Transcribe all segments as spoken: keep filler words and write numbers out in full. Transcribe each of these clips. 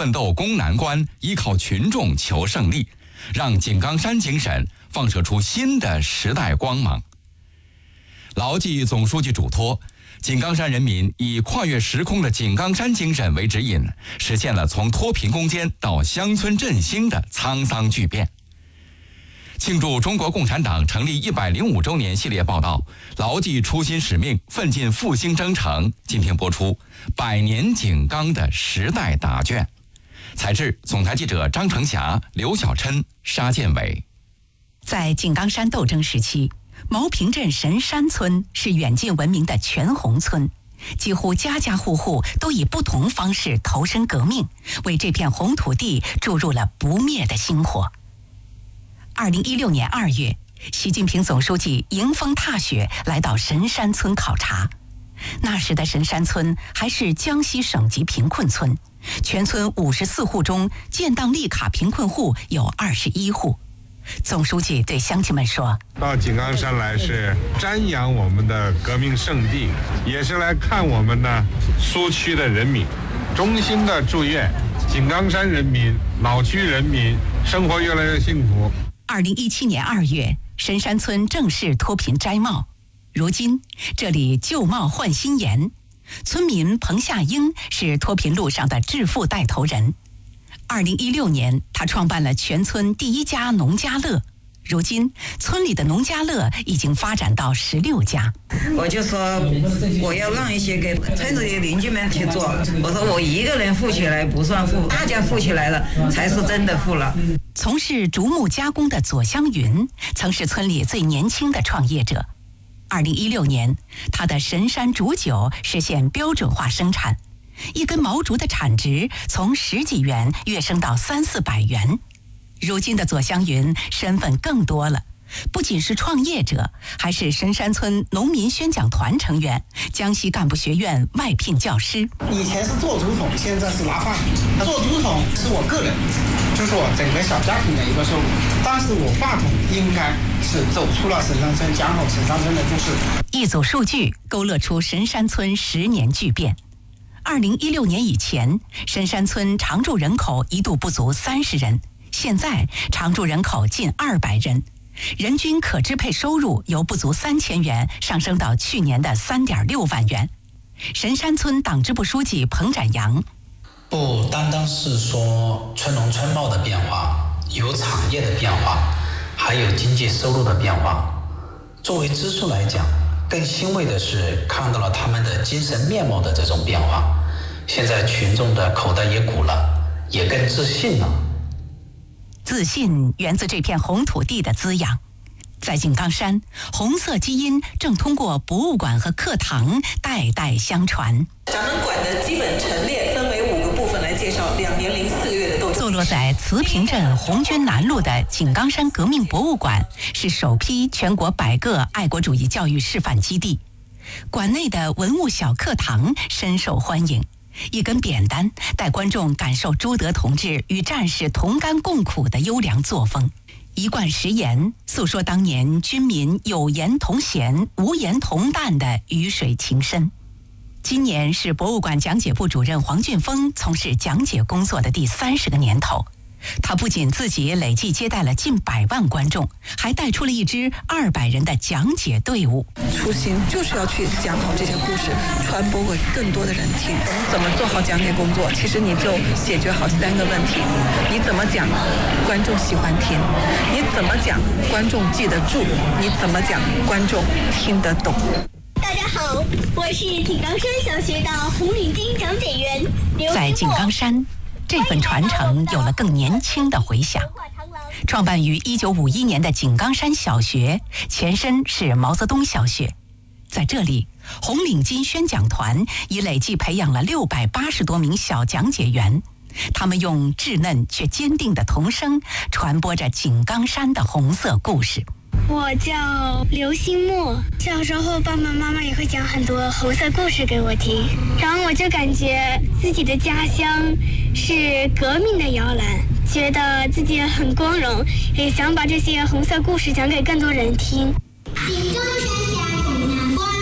奋斗攻难关，依靠群众求胜利，让井冈山精神放射出新的时代光芒。牢记总书记嘱托，井冈山人民以跨越时空的井冈山精神为指引，实现了从脱贫攻坚到乡村振兴的沧桑巨变。庆祝中国共产党成立一百零五周年系列报道，牢记初心使命，奋进复兴征程。今天播出《百年井冈的时代答卷》，采制总台记者张成霞、刘小琛、沙建伟。 在井冈山斗争时期，毛坪镇神山村是远近闻名的全红村，几乎家家户户都以不同方式投身革命，为这片红土地注入了不灭的星火。二零一六年二月，习近平总书记迎风踏雪来到神山村考察。那时的神山村还是江西省级贫困村，全村五十四户中，建档立卡贫困户有二十一户。总书记对乡亲们说：“ 到井冈山来是瞻仰我们的革命圣地，也是来看我们的苏区的人民。衷心的祝愿井冈山人民、老区人民生活越来越幸福。” 二零一七年二月，神山村正式脱贫摘帽。如今，这里旧貌换新颜。村民彭夏英是脱贫路上的致富带头人。二零一六年，他创办了全村第一家农家乐。如今，村里的农家乐已经发展到十六家。 我就说我要让一些给村子的邻居们去做。我说我一个人富起来不算富，大家富起来了才是真的富了。 从事竹木加工的左香云曾是村里最年轻的创业者。二零一六年，他的神山竹酒实现标准化生产，一根毛竹的产值从十几元跃升到三四百元。如今的左香云身份更多了，不仅是创业者，还是神山村农民宣讲团成员，江西干部学院外聘教师。 以前是做竹筒，现在是拿话筒。做竹筒是我个人，就是我整个小家庭的一个收入，但是我话筒应该是走出了神山村，讲好神山村的故事。 一组数据勾勒出神山村十年巨变。二零一六年以前，神山村常住人口一度不足三十人，现在常住人口近二百人，人均可支配收入由不足三千元上升到去年的三点六万元。神山村党支部书记彭展阳： 不单单是说村农村贸的变化，有产业的变化，还有经济收入的变化。作为支书来讲，更欣慰的是看到了他们的精神面貌的这种变化。现在群众的口袋也鼓了，也更自信了。 自信源自这片红土地的滋养。在井冈山，红色基因正通过博物馆和课堂代代相传。 咱们馆的基本陈列分为五个部分来介绍两年零四个月的斗争。 坐落在慈平镇红军南路的井冈山革命博物馆是首批全国百个爱国主义教育示范基地。馆内的文物小课堂深受欢迎。一根扁担带观众感受朱德同志与战士同甘共苦的优良作风，一贯食言诉说当年军民有言同咸、无言同淡的鱼水情深。今年是博物馆讲解部主任黄俊峰从事讲解工作的第三十个年头。他不仅自己累计接待了近百万观众，还带出了一支二百人的讲解队伍。 初心就是要去讲好这些故事，传播给更多的人听。我们怎么做好讲解工作？其实你就解决好三个问题：你怎么讲，观众喜欢听；你怎么讲，观众记得住；你怎么讲，观众听得懂。 大家好，我是井冈山小学的红领巾讲解员刘金。 在井冈山，这份传承有了更年轻的回响。创办于一九五一年的井冈山小学，前身是毛泽东小学。在这里，红领巾宣讲团已累计培养了六百八十多名小讲解员，他们用稚嫩却坚定的童声传播着井冈山的红色故事。 我叫刘新墨，小时候爸爸妈妈也会讲很多红色故事给我听，然后我就感觉自己的家乡是革命的摇篮，觉得自己很光荣，也想把这些红色故事讲给更多人听。井冈山下东南关。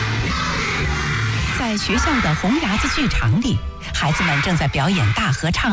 在学校的红牙子剧场里，孩子们正在表演大合唱。